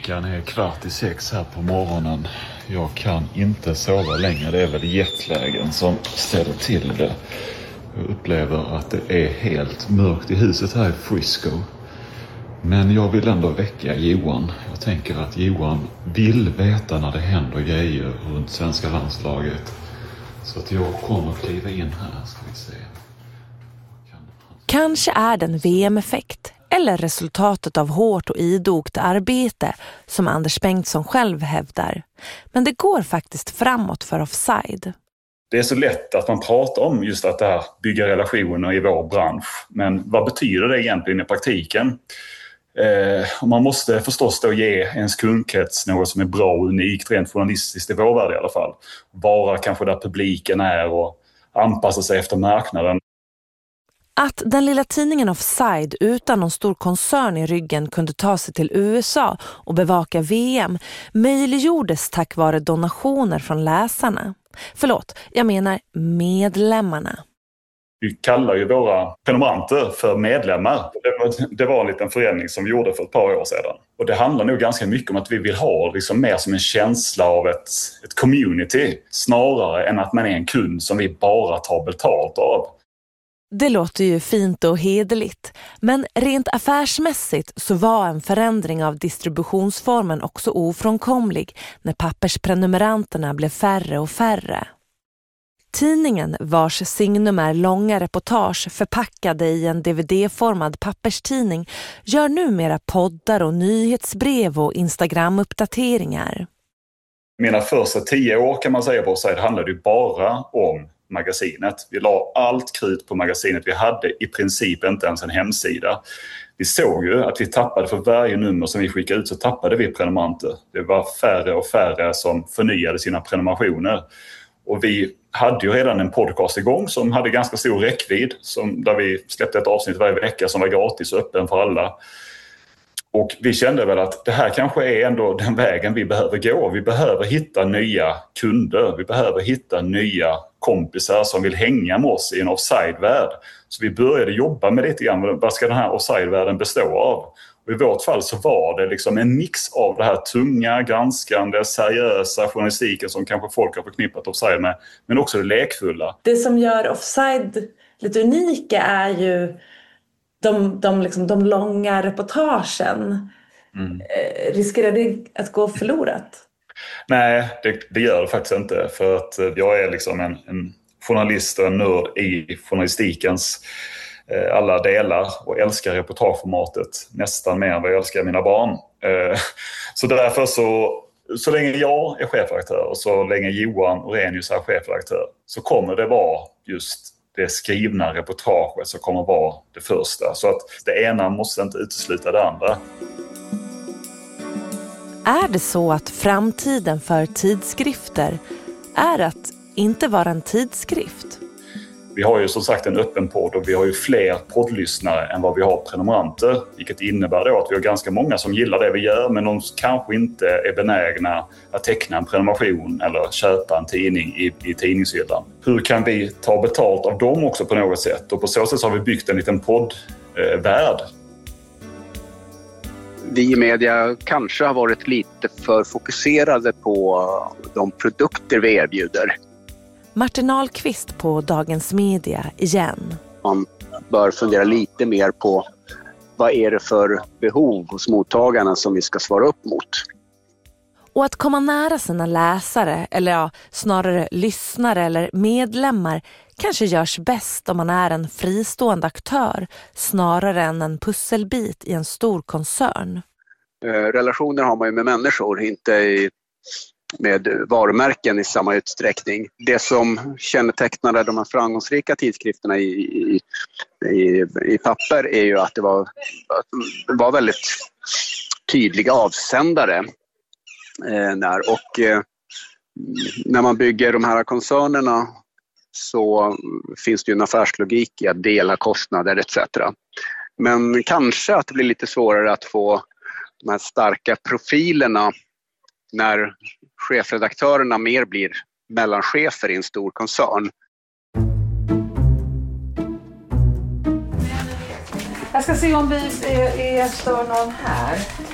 Klockan är 5:15 här på morgonen. Jag kan inte sova längre. Det är väl jetlagen som ställer till det. Jag upplever att det är helt mörkt i huset här i Frisco. Men jag vill ändå väcka Johan. Jag tänker att Johan vill veta när det händer grejer runt svenska landslaget. Så att jag kommer att kliva in här, ska vi se. Kanske är den VM-effekt eller resultatet av hårt och idogt arbete som Anders Bengtsson själv hävdar. Men det går faktiskt framåt för Offside. Det är så lätt att man pratar om just att det här bygga relationer i vår bransch. Men vad betyder det egentligen i praktiken? Man måste förstås då ge ens kundkrets något som är bra och unikt rent journalistiskt i vår värld i alla fall. Vara kanske där publiken är och anpassa sig efter marknaden. Att den lilla tidningen Offside utan någon stor koncern i ryggen kunde ta sig till USA och bevaka VM möjliggjordes tack vare donationer från läsarna. Förlåt, jag menar medlemmarna. Vi kallar ju våra prenumeranter för medlemmar. Det var en liten förändring som vi gjorde för ett par år sedan. Och det handlar nog ganska mycket om att vi vill ha liksom mer som en känsla av ett community snarare än att man är en kund som vi bara tar betalt av. Det låter ju fint och hederligt, men rent affärsmässigt så var en förändring av distributionsformen också ofrånkomlig när pappersprenumeranterna blev färre och färre. Tidningen, vars signum är långa reportage förpackade i en DVD-formad papperstidning, gör numera poddar och nyhetsbrev och Instagram-uppdateringar. Mina första 10 år kan man säga på Offside handlade ju bara om magasinet. Vi la allt krut på magasinet. Vi hade i princip inte ens en hemsida. Vi såg ju att vi tappade för varje nummer som vi skickade ut så tappade vi prenumeranter. Det var färre och färre som förnyade sina prenumerationer. Och vi hade ju redan en podcast igång som hade ganska stor räckvidd. Där vi släppte ett avsnitt varje vecka som var gratis och öppen för alla. Och vi kände väl att det här kanske är ändå den vägen vi behöver gå. Vi behöver hitta nya kunder. Vi behöver hitta nya kompisar som vill hänga med oss i en offside-värld. Så vi började jobba med lite grann. Vad ska den här offside-världen bestå av? Och i vårt fall så var det liksom en mix av det här tunga, granskande, seriösa journalistiken som kanske folk har förknippat offside med. Men också det lekfulla. Det som gör offside lite unika är ju de långa reportagen. Riskerar det att gå förlorat? Nej, det gör det faktiskt inte. För att jag är liksom en journalist och en nörd i journalistikens alla delar och älskar reportageformatet nästan mer än vad jag älskar mina barn. Så därför så länge jag är chefredaktör och så länge Johan Orenius är chefredaktör så kommer det vara just det skrivna reportaget som kommer vara det första. Så att det ena måste inte utesluta det andra. Är det så att framtiden för tidskrifter är att inte vara en tidskrift? Vi har ju som sagt en öppen podd och vi har ju fler poddlyssnare än vad vi har prenumeranter. Vilket innebär då att vi har ganska många som gillar det vi gör men de kanske inte är benägna att teckna en prenumeration eller köpa en tidning i tidningshyllan. Hur kan vi ta betalt av dem också på något sätt? Och på så sätt har vi byggt en liten poddvärld. Vi i media kanske har varit lite för fokuserade på de produkter vi erbjuder. Martin Ahlqvist på Dagens Media igen. Man bör fundera lite mer på vad är det för behov hos mottagarna som vi ska svara upp mot. Och att komma nära sina läsare, eller snarare lyssnare eller medlemmar, kanske görs bäst om man är en fristående aktör snarare än en pusselbit i en stor koncern. Relationer har man ju med människor, inte med varumärken i samma utsträckning. Det som kännetecknade de här framgångsrika tidskrifterna i papper är ju att det var väldigt tydliga avsändare. När man bygger de här koncernerna så finns det ju en affärslogik i att dela kostnader etc. Men kanske att det blir lite svårare att få de här starka profilerna när chefredaktörerna mer blir mellanchefer i en stor koncern. Jag ska se om vi stör någon här.